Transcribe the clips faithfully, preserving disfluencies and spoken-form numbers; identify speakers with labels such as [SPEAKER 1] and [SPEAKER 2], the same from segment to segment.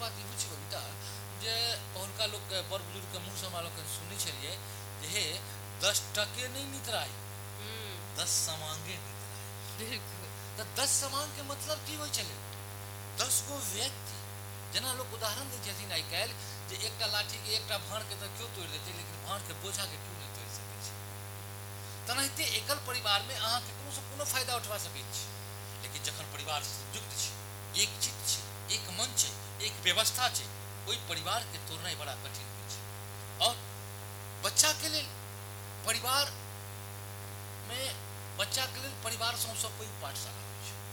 [SPEAKER 1] बात ई छै बेटा जे हुनका लोग के बड़ बुजुर्ग के मुंह से हमरा लोग के सुनै छलिए जे हे दस टके नहीं नितराई दस समांगे नितराई। तो दस समांग के मतलब की होय छले? दस गो व्यक्ति जना लोग उदाहरण दै छथिन आइ काल्हि जे एकटा लाठी के एकटा भाड़ के तो क्यों तोड़ देते लेकिन भाड़ के बोझा के क्यों नहीं तोड़ सकै छै? तनाहिते एकल परिवार में अहाँ के कोनो से कोनो फायदा उठवा सकै छी, लेकिन जखन परिवार संयुक्त छै, एक चित्त छै, एक मन छै, एक व्यवस्था छै, ओई परिवार के तोड़नाइ बड़ा कठिन होय छै। और बच्चा के लेल परिवार में बच्चा के लेल परिवार सबसे पैघ पाठशाला होय छै।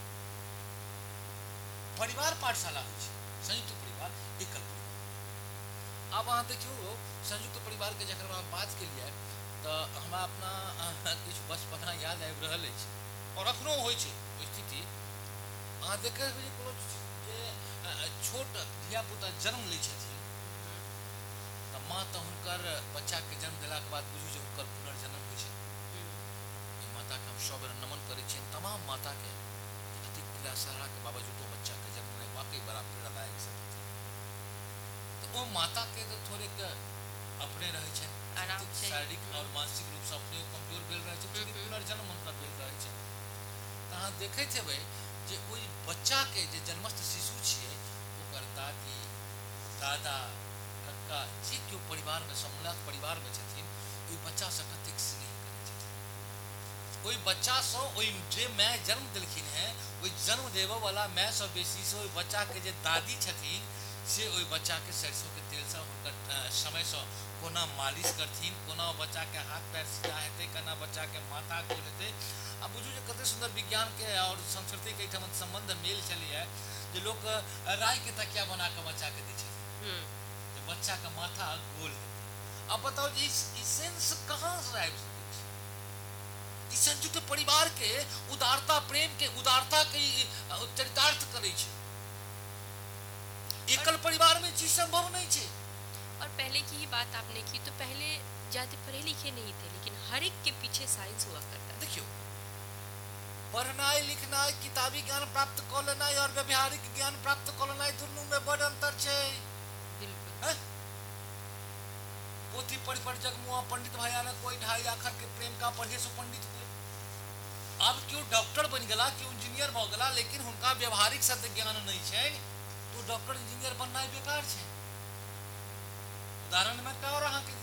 [SPEAKER 1] परिवार पाठशाला होय छै, संयुक्त परिवार, एकल परिवार। अब अहाँ देखियो संयुक्त परिवार के जखन हम बात केलिए तो हमरा अपना किछु बचपना याद आबि रहल अछि और अखनो होय छै स्थिति। अहाँ देखै जे कोनो जे छोट धिया पुता जन्म लै छथिन तऽ माँ तऽ हुनकर बच्चा के जन्म देला के बाद बुझू जे हुनकर पुनर्जन्म होय छै। ई माता के हम सब बेर नमन करै छियनि, तमाम माता के अति प्रयासरा के बावजूदो बच्चा के जन्म देनाइ वाकई बड़ा पीड़ादायक छै। तो ओ माता के तो थोड़े के अपने रहै छै शारीरिक और मानसिक रूप से अपने कमजोर भेल रहै छै, फिर पुनर्जन्म हुनकर भेल रहै छै। तऽ अहाँ देखैत हेबै जे ओइ बच्चा के जे जन्मस्थ शिशु छियै ओकर दादी दादा कक्का जे केओ परिवार में सम्मिलित परिवार में छथिन ओइ बच्चा से कतेक स्नेह करै छथिन। ओइ बच्चा से ओइ जे माय जन्म देलखिन हैं ओइ जन्म देबऽ वाला माय से बेसी से ओइ बच्चा के जे दादी छथिन से ओइ बच्चा के सरसों के तेल से हुनकर समय से कोना मालिश करथिन, कोना बच्चा के हाथ पैर सीधा हेतै, कोना बच्चा के माथा गोल हेतै। अब बुझू जे कते सुंदर विज्ञान के और संस्कृति के एकठम संबंध मेल चली है जे लोग राय के तकिया बना के बच्चा के दै छथिन जे बच्चा के माथा गोल हेतै। अब बताओ जी ई सेंस कहां से आबि सकै छै? ई संयुक्त परिवार के उदारता, प्रेम के उदारता के चरितार्थ करै छै। एकल परिवार में चीज संभव नहीं है।
[SPEAKER 2] और पहले की ही बात आपने की तो पहले ज्यादा पढ़े लिखे नहीं थे लेकिन हर एक के पीछे साइंस हुआ करता।
[SPEAKER 1] देखियो पढ़नाई लिखनाई किताबी ज्ञान प्राप्त कर लेनाई और व्यवहारिक ज्ञान प्राप्त कर लेनाई दुनू में बड़ अंतर छै। बिल्कुल पोथी पढ़ पढ़ जगमुआ पंडित भयानक कोई ढाई आखर के प्रेम का पढ़े सो पंडित हुए। अब क्यों डॉक्टर बन गला, क्यों इंजीनियर भ गला, लेकिन हुनका व्यवहारिक सत्य ज्ञान नहीं छै तो डॉक्टर इंजीनियर बनना बेकार छै। उदाहरण में क्या हो रहा के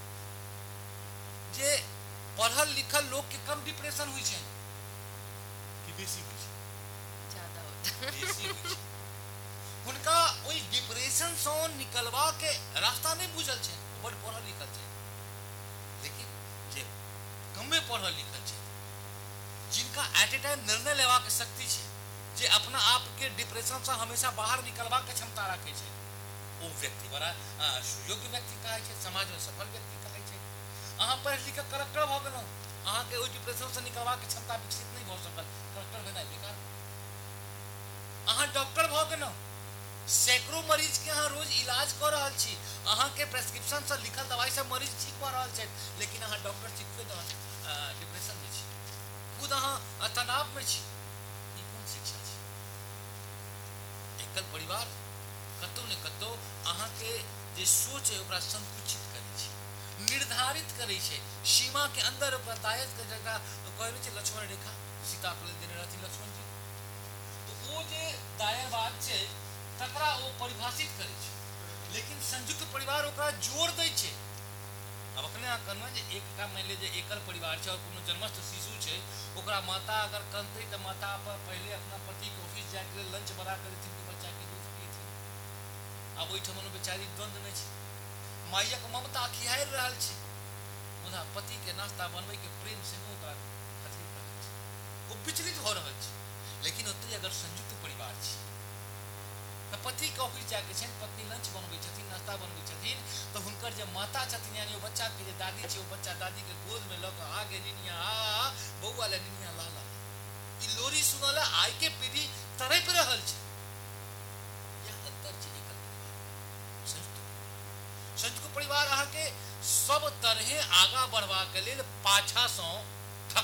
[SPEAKER 1] जे पढ़ल लिखल लोग के कम डिप्रेशन हुई छै कि बेसी हुई छै?
[SPEAKER 2] ज्यादा होता
[SPEAKER 1] बेसी हुई छै। हुनका ओई डिप्रेशन से निकलवा के रास्ता नहीं बुझल छै, बड़ पढ़ल लिखल छै लेकिन जे कमे पढ़ल लिखल छै जिनका एट ए टाइम निर्णय लेवा के शक्ति छै, जे अपना आप के डिप्रेशन से हमेशा बाहर निकलवा के क्षमता रखे छै, वो व्यक्ति बड़ा सुयोग्य व्यक्ति कहे छै, समाज में सफल व्यक्ति कहे छै। अहाँ पढ़ लिख के कलेक्टर भ गेलौ, अहाँ के ओइ डिप्रेशन से निकलवा के क्षमता विकसित नहीं भ सकल, कलेक्टर भेनाइ बेकार। अहाँ डॉक्टर भ गेलौ, सैकड़ों मरीज के अहाँ रोज इलाज कर रहल छी, अहाँ के प्रेस्क्रिप्शन से लिखल दवाई से मरीज ठीक भ रहल छै, लेकिन अहाँ डॉक्टर छी खुद डिप्रेशन में छी, खुद अहाँ तनाव में छी। ई कोन शिक्षा छै? एकल परिवार कतौ ने कतौ अहाँ के जे सोच है ओकरा संकुचित करे छै, निर्धारित करे छै, सीमा के अंदर ओकरा दायज के जगह कहै छै लक्ष्मण रेखा सीता के देने रहथिन लक्ष्मण जी। तो वो जे दायरवाद छै तकरा वो परिभाषित करे छै, लेकिन संयुक्त परिवार ओकरा जोड़ दै छै। अब अखने अहाँ कहना जे एकटा मान ले जे एकल परिवार छै और कोनो जन्मस्थ शिशु छै ओकरा माता अगर कनतै त माता पर पहले अपना पति के ऑफिस जाय के लंच बना के देथिन कि बच्चा के दूध पिएथिन। अब ओइठमन बेचारी द्वंद नहीं छै, मायक ममता खिहार रहल छै मुदा पति के नाश्ता बनबै के प्रेम से नो ओकरा अथी रहल छै, वो विचलित हो रहल छै। लेकिन ओतै अगर संयुक्त परिवार छै त पति के ऑफिस जाके छै, पत्नी लंच बनबै छथिन, नाश्ता बनबै छथिन, तो हुनकर जे माता छथिन यानी वो बच्चा के जे दादी छै वो बच्चा दादी के गोद में ल के आगे निनिया आ बौआ ले निनिया ला ला ई लोरी सुनला आइ के पीढ़ी तड़प रहल छै। यह अंतर छै एकल परिवार संयुक्त संयुक्त परिवार अहाँ के सब तरहे आगा बढ़वा के लेल पाछा से